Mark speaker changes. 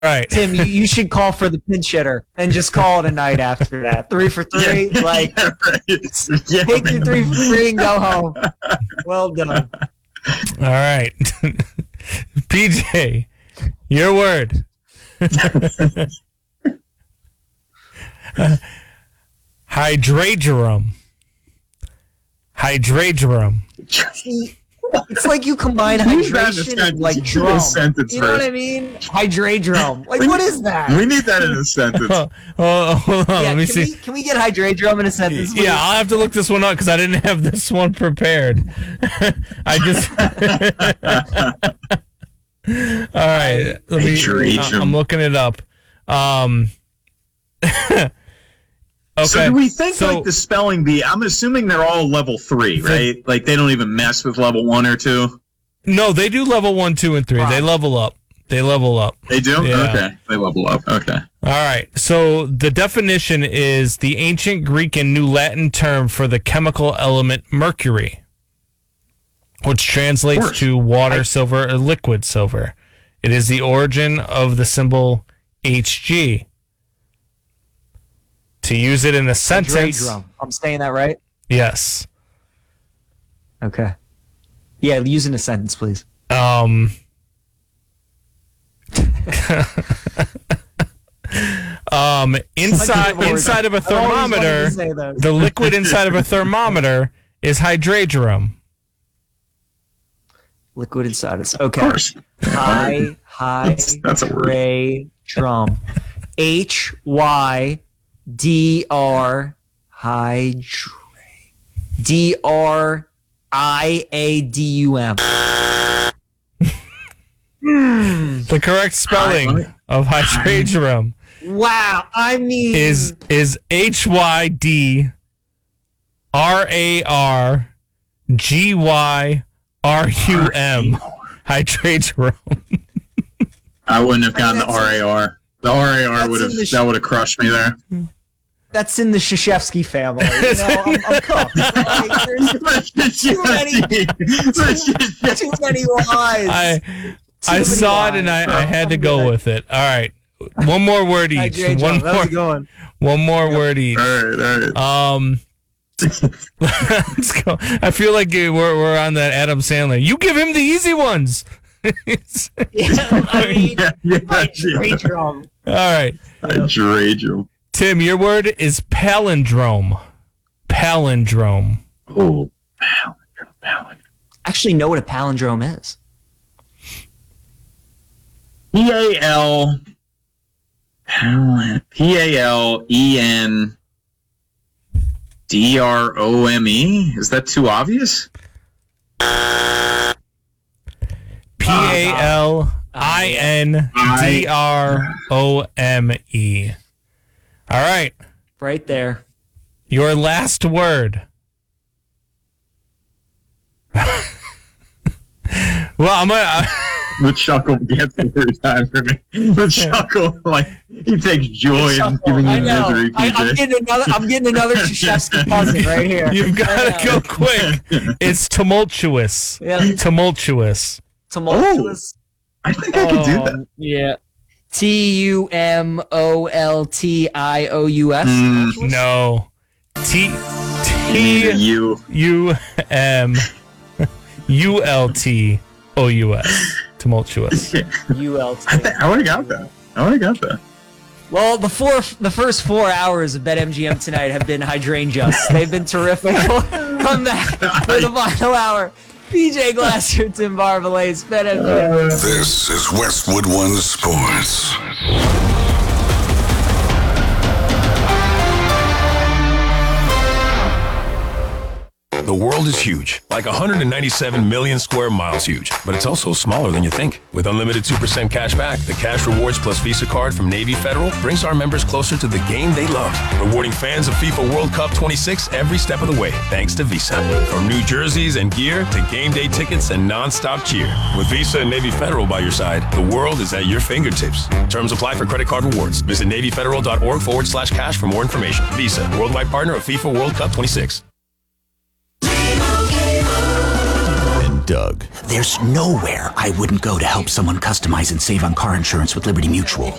Speaker 1: right.
Speaker 2: Tim, you should call for the pinch hitter and just call it a night after that. 3 for 3, right. Take your 3 for 3 and go home. Well done.
Speaker 1: All right. PJ, your word. Hydragerum.
Speaker 2: It's like you combine hydration and like drum. You know what I mean? Hydradrum. Like, what is that?
Speaker 3: We need that in a sentence.
Speaker 1: Hold on. Let me see.
Speaker 2: Can we get hydradrum in a sentence? Please?
Speaker 1: Yeah, I'll have to look this one up because I didn't have this one prepared. I just. All right. I'm looking it up. Okay.
Speaker 3: So do we think like the spelling bee? I'm assuming they're all level 3, right? Like they don't even mess with level 1 or 2.
Speaker 1: No, they do level 1, 2, and 3. Wow. They level up. They do?
Speaker 3: Yeah. Okay. They level up. Okay.
Speaker 1: All right. So the definition is the ancient Greek and New Latin term for the chemical element mercury, which translates to water, silver, or liquid silver. It is the origin of the symbol Hg. To use it in a sentence.
Speaker 2: I'm saying that right?
Speaker 1: Yes.
Speaker 2: Okay. Yeah, use it in a sentence, please.
Speaker 1: Inside of a thermometer, the liquid inside of a thermometer is hydragerum.
Speaker 2: Liquid inside us. Okay. Hydragerum. DRIADUM.
Speaker 1: The correct spelling of hydragerum.
Speaker 2: Wow, I mean
Speaker 1: is HYDRARGYRUM. Hydragerum.
Speaker 3: I wouldn't have gotten the RAR. The RAR would have crushed me there.
Speaker 2: That's in the Krzyzewski family. You know, I'm cooked. Like, there's too many lies.
Speaker 1: I saw it and I had to go with it. All right. One more word each. One more word each.
Speaker 3: All right.
Speaker 1: Let's go. I feel like we're on that Adam Sandler. You give him the easy ones.
Speaker 2: Hydragerum.
Speaker 1: All right.
Speaker 3: Hydragerum.
Speaker 1: Tim, your word is palindrome. Palindrome.
Speaker 3: Oh, palindrome.
Speaker 2: I actually know what a palindrome is.
Speaker 3: PALENDROME. Is that too obvious?
Speaker 1: PALINDROME. All right.
Speaker 2: Right there.
Speaker 1: Your last word.
Speaker 3: Well, I'm gonna. The chuckle gets every time for me. The chuckle, like he takes joy in giving you misery.
Speaker 2: I'm getting another Krzyzewski puzzle right here.
Speaker 1: You've got to go quick. It's tumultuous.
Speaker 2: Yeah.
Speaker 1: Tumultuous.
Speaker 2: Tumultuous.
Speaker 3: Oh, I think I could do that.
Speaker 2: Yeah. TUMOLTIOUS.
Speaker 1: No. TUMULTOUS. Tumultuous.
Speaker 2: ULT.
Speaker 3: I would have got that.
Speaker 2: Well, the first 4 hours of BetMGM tonight have been hydrangeous. They've been terrific. Come back for the final hour. PJ Glasser, Tim Barbalais, BetMGM.
Speaker 4: This is Westwood One Sports.
Speaker 5: The world is huge, like 197 million square miles huge, but it's also smaller than you think. With unlimited 2% cash back, the Cash Rewards Plus Visa card from Navy Federal brings our members closer to the game they love, rewarding fans of FIFA World Cup 26 every step of the way, thanks to Visa. From new jerseys and gear to game day tickets and non-stop cheer. With Visa and Navy Federal by your side, the world is at your fingertips. Terms apply for credit card rewards. Visit NavyFederal.org/cash for more information. Visa, worldwide partner of FIFA World Cup 26.
Speaker 6: Doug.
Speaker 7: There's nowhere I wouldn't go to help someone customize and save on car insurance with Liberty Mutual.